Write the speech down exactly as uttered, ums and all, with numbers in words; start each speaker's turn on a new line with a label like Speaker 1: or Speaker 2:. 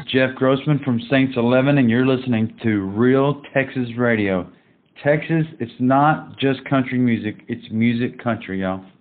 Speaker 1: Jeff Grossman from Saints eleven, and you're listening to Real Texas Radio. Texas, it's not just country music, it's music country, y'all.